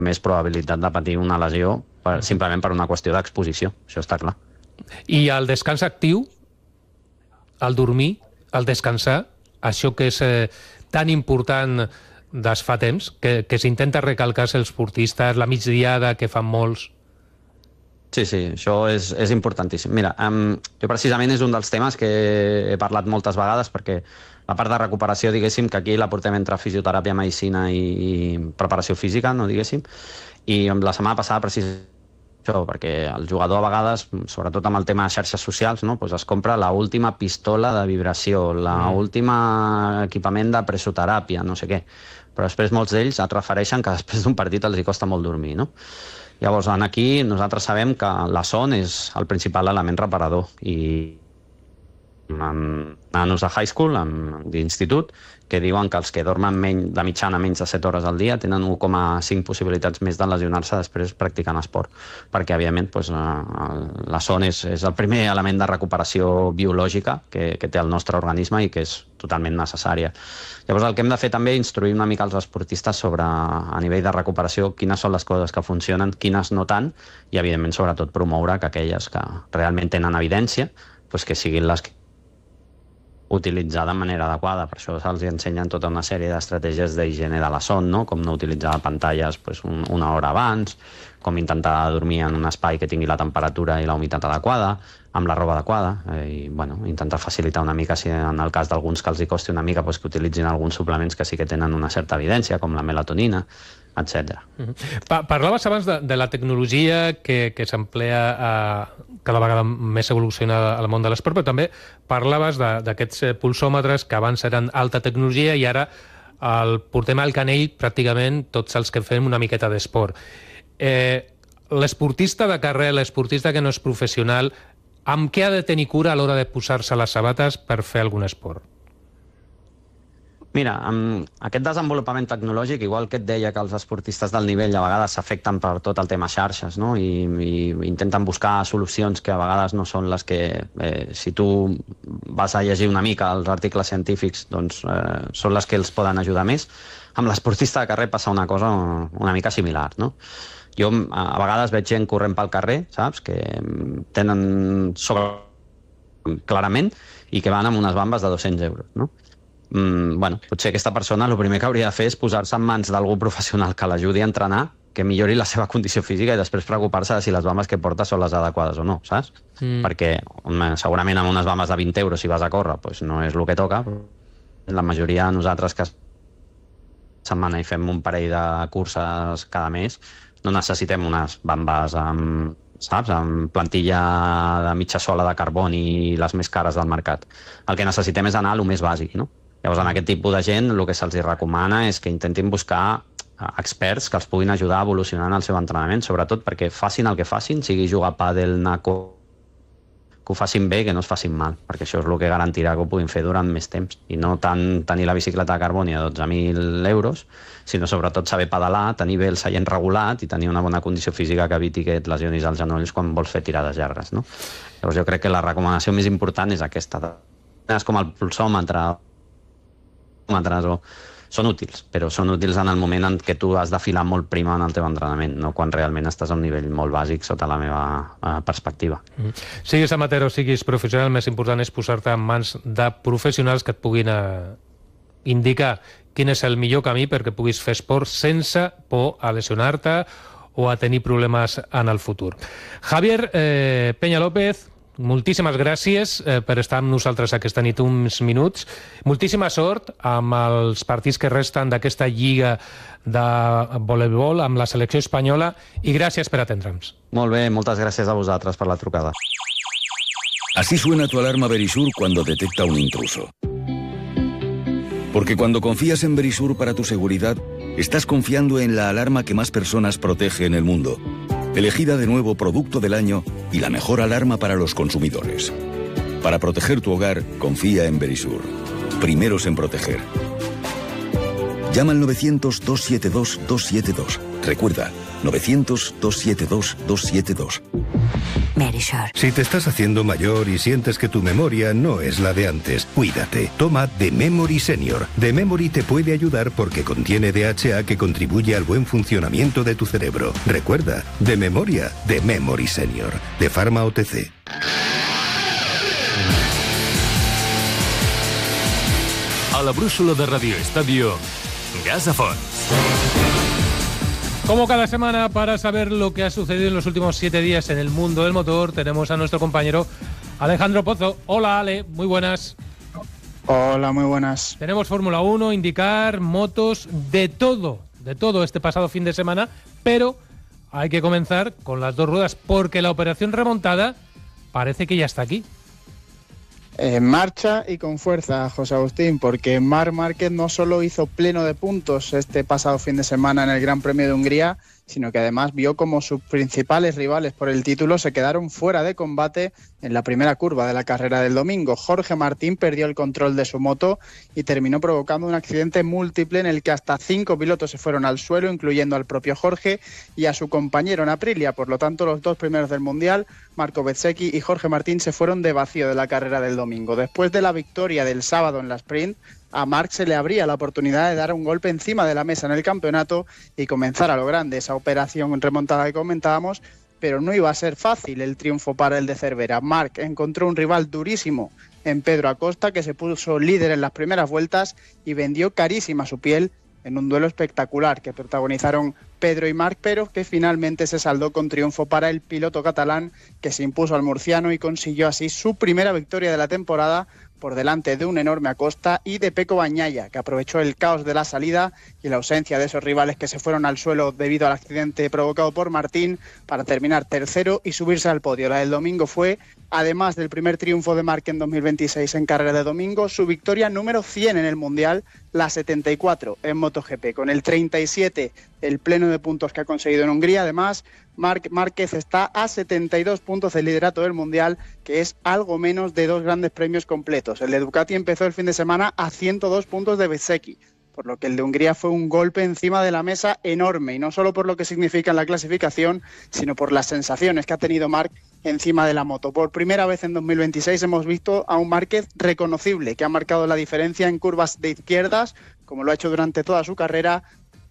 més probabilitat de patir una lesió simplement per una qüestió d'exposició, això està clar. I el descans actiu, el dormir, el descansar, això que és tan important des fa temps, que s'intenta recalcar els esportistes, la migdiada que fan molts... Sí, això és importantíssim. Mira, jo precisament és un dels temes que he parlat moltes vegades perquè la part de recuperació, diguéssim, que aquí la portem entre fisioteràpia, medicina i preparació física, no diguéssim, i la setmana passada precisament això, perquè el jugador a vegades, sobretot amb el tema de xarxes socials, no, doncs es compra l'última pistola de vibració, l'última equipament de presoteràpia, no sé què, però després molts d'ells et refereixen que després d'un partit els hi costa molt dormir, no? Llavors, aquí nosaltres sabem que la son és el principal element reparador i nanos de high school, d'institut, que diuen que els que dormen de mitjana menys de 7 hores al dia tenen 1,5 possibilitats més de lesionar-se després practicant esport, perquè, evidentment, la son és el primer element de recuperació biològica que té el nostre organisme i que és totalment necessària. Llavors, el que hem de fer també és instruir una mica els esportistes sobre, a nivell de recuperació, quines són les coses que funcionen, quines no tant, i, evidentment, sobretot promoure que aquelles que realment tenen evidència, que siguin les que utilitzar de manera adequada. Per això se'ls ensenyen tota una sèrie d'estratègies d'higiene de la son, no? Com no utilitzar pantalles una hora abans, com intentar dormir en un espai que tingui la temperatura i la humitat adequada, amb la roba adequada, i intentar facilitar una mica, si en el cas d'alguns que els hi costi una mica, que utilitzin alguns suplements que sí que tenen una certa evidència, com la melatonina, etc. Parlaves abans de la tecnologia que s'emplea cada vegada més evoluciona al món de l'esport, però també parlaves d'aquests pulsòmetres que abans eren alta tecnologia i ara el portem al canell pràcticament tots els que fem una miqueta d'esport. L'esportista de carrer, l'esportista que no és professional, amb què ha de tenir cura a l'hora de posar-se les sabates per fer algun esport? Mira, aquest desenvolupament tecnològic, igual que et deia que els esportistes del nivell a vegades s'afecten per tot el tema xarxes, no? I intenten buscar solucions que a vegades no són les que, si tu vas a llegir una mica els articles científics, doncs són les que els poden ajudar més. Amb l'esportista de carrer passa una cosa una mica similar, no? Jo a vegades veig gent corrent pel carrer, saps? Que tenen clarament i que van amb unes bambes de 200 euros, no? Potser aquesta persona el primer que hauria de fer és posar-se en mans d'algú professional que l'ajudi a entrenar, que millori la seva condició física i després preocupar-se de si les bambes que porta són les adequades o no, saps? Perquè segurament amb unes bambes de 20 euros si vas a córrer no és el que toca. La majoria de nosaltres que setmana i fem un parell de curses cada mes no necessitem unes bambes amb plantilla de mitja sola de carboni i les més cares del mercat. El que necessitem és anar a lo més bàsic, no? Llavors, en aquest tipus de gent, el que se'ls recomana és que intentin buscar experts que els puguin ajudar a evolucionar en el seu entrenament, sobretot perquè facin el que facin, sigui jugar a pàdel, naco, que ho facin bé i que no es facin mal, perquè això és el que garantirà que ho puguin fer durant més temps. I no tant tenir la bicicleta de carboni a 12.000 euros, sinó sobretot saber pedalar, tenir bé el seient regulat i tenir una bona condició física que eviti que et lesionis els genolls quan vols fer tirades llargues, no? Llavors jo crec que la recomanació més important és aquesta. És com el pulsòmetre, són útils, però són útils en el moment en què tu has de filar molt prima en el teu entrenament, no quan realment estàs a un nivell molt bàsic sota la meva perspectiva. Siguis amateur o siguis professional, el més important és posar-te en mans de professionals que et puguin indicar quin és el millor camí perquè puguis fer esport sense por a lesionar-te o a tenir problemes en el futur. Javier Peña López, moltíssimes gràcies per estar amb nosaltres aquesta nit uns minuts. Moltíssima sort amb els partits que resten d'aquesta lliga de voleibol amb la selecció espanyola i gràcies per atendre'ns. Molt bé, moltes gràcies a vosaltres per la trucada. Así suena tu alarma Verisur cuando detecta un intruso. Porque cuando confías en Verisur para tu seguridad, estás confiando en la alarma que más personas protege en el mundo. Elegida de nuevo Producto del Año y la mejor alarma para los consumidores. Para proteger tu hogar, confía en Verisur. Primeros en proteger. Llama al 900-272-272. Recuerda, 900-272-272. Merisure. Si te estás haciendo mayor y sientes que tu memoria no es la de antes, cuídate. Toma The Memory Senior. The Memory te puede ayudar porque contiene DHA que contribuye al buen funcionamiento de tu cerebro. Recuerda, de memoria, The Memory Senior. De Pharma OTC. A la brúixola de Radio Estadio, Gas a Fons. Como cada semana, para saber lo que ha sucedido en los últimos 7 días en el mundo del motor, tenemos a nuestro compañero Alejandro Pozo. Hola, Ale, muy buenas. Hola, muy buenas. Tenemos Fórmula 1, IndyCar, motos, de todo este pasado fin de semana, pero hay que comenzar con las dos ruedas, porque la operación remontada parece que ya está aquí. En marcha y con fuerza, José Agustín, porque Marc Márquez no solo hizo pleno de puntos este pasado fin de semana en el Gran Premio de Hungría, sino que además vio como sus principales rivales por el título se quedaron fuera de combate en la primera curva de la carrera del domingo. Jorge Martín perdió el control de su moto y terminó provocando un accidente múltiple en el que hasta 5 pilotos se fueron al suelo, incluyendo al propio Jorge y a su compañero en Aprilia. Por lo tanto, los dos primeros del Mundial, Marco Bezzecchi y Jorge Martín, se fueron de vacío de la carrera del domingo. Después de la victoria del sábado en la sprint, a Marc se le abría la oportunidad de dar un golpe encima de la mesa en el campeonato y comenzar a lo grande esa operación remontada que comentábamos, pero no iba a ser fácil el triunfo para el de Cervera. Marc encontró un rival durísimo en Pedro Acosta, que se puso líder en las primeras vueltas y vendió carísima su piel en un duelo espectacular que protagonizaron Pedro y Marc, pero que finalmente se saldó con triunfo para el piloto catalán, que se impuso al murciano y consiguió así su primera victoria de la temporada, por delante de un enorme Acosta y de Pecco Bagnaia, que aprovechó el caos de la salida y la ausencia de esos rivales que se fueron al suelo debido al accidente provocado por Martín, para terminar tercero y subirse al podio. La del domingo fue, además del primer triunfo de Marc en 2026 en carrera de domingo, su victoria número 100 en el Mundial, la 74 en MotoGP, con el 37 el pleno de puntos que ha conseguido en Hungría. Además, Marc Márquez está a 72 puntos del liderato del Mundial, que es algo menos de 2 grandes premios completos. El de Ducati empezó el fin de semana a 102 puntos de Bezzecchi, por lo que el de Hungría fue un golpe encima de la mesa enorme, y no solo por lo que significa en la clasificación, sino por las sensaciones que ha tenido Marc encima de la moto. Por primera vez en 2026 hemos visto a un Márquez reconocible, que ha marcado la diferencia en curvas de izquierdas, como lo ha hecho durante toda su carrera,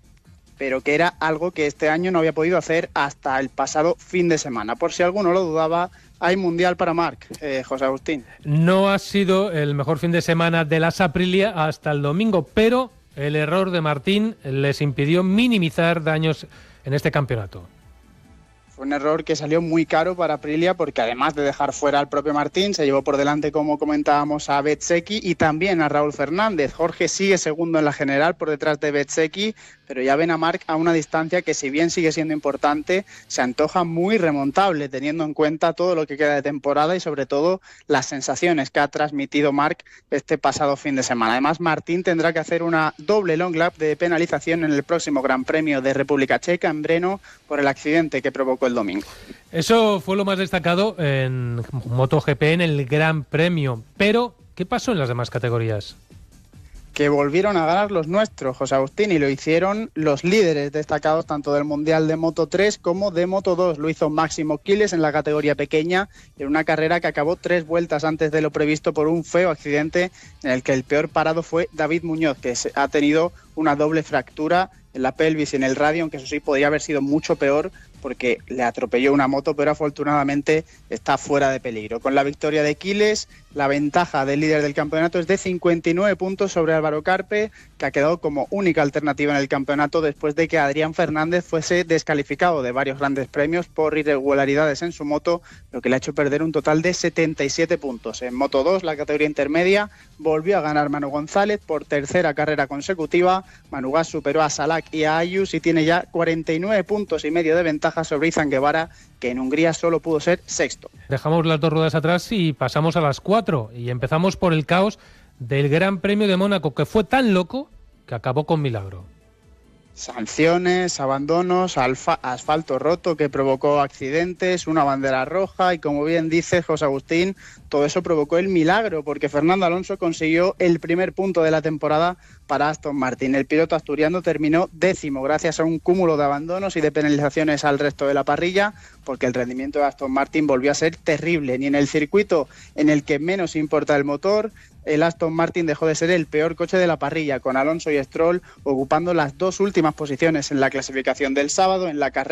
pero que era algo que este año no había podido hacer hasta el pasado fin de semana. Por si alguno lo dudaba, hay Mundial para Marc, José Agustín. No ha sido el mejor fin de semana de las Aprilia hasta el domingo, pero el error de Martín les impidió minimizar daños en este campeonato. Fue un error que salió muy caro para Aprilia, porque además de dejar fuera al propio Martín, se llevó por delante, como comentábamos, a Bezzecchi y también a Raúl Fernández. Jorge sigue segundo en la general por detrás de Bezzecchi, pero ya ven a Marc a una distancia que, si bien sigue siendo importante, se antoja muy remontable, teniendo en cuenta todo lo que queda de temporada y sobre todo las sensaciones que ha transmitido Marc este pasado fin de semana. Además, Martín tendrá que hacer una doble long lap de penalización en el próximo Gran Premio de República Checa, en Brno, por el accidente que provocó el domingo. Eso fue lo más destacado en MotoGP, en el Gran Premio. Pero, ¿qué pasó en las demás categorías? Que volvieron a ganar los nuestros, José Agustín, y lo hicieron los líderes destacados tanto del Mundial de Moto3 como de Moto2. Lo hizo Máximo Quiles en la categoría pequeña, en una carrera que acabó 3 vueltas antes de lo previsto por un feo accidente en el que el peor parado fue David Muñoz, que ha tenido una doble fractura en la pelvis y en el radio, aunque eso sí podría haber sido mucho peor porque le atropelló una moto, pero afortunadamente está fuera de peligro. Con la victoria de Quiles, la ventaja del líder del campeonato es de 59 puntos sobre Álvaro Carpe, que ha quedado como única alternativa en el campeonato después de que Adrián Fernández fuese descalificado de varios grandes premios por irregularidades en su moto, lo que le ha hecho perder un total de 77 puntos. En Moto 2, la categoría intermedia, volvió a ganar Manu González por tercera carrera consecutiva. Manu Gas superó a Salak y a Ayus y tiene ya 49 puntos y medio de ventaja sobre Izan Guevara, que en Hungría solo pudo ser sexto. Dejamos las dos ruedas atrás y pasamos a las 4, y empezamos por el caos del Gran Premio de Mónaco, que fue tan loco que acabó con milagro. Sanciones, abandonos, asfalto roto que provocó accidentes, una bandera roja y, como bien dice José Agustín, todo eso provocó el milagro, porque Fernando Alonso consiguió el primer punto de la temporada para Aston Martin. El piloto asturiano terminó 10º gracias a un cúmulo de abandonos y de penalizaciones al resto de la parrilla, porque el rendimiento de Aston Martin volvió a ser terrible. Ni en el circuito en el que menos importa el motor, el Aston Martin dejó de ser el peor coche de la parrilla, con Alonso y Stroll ocupando las 2 últimas posiciones en la clasificación del sábado. En la carrera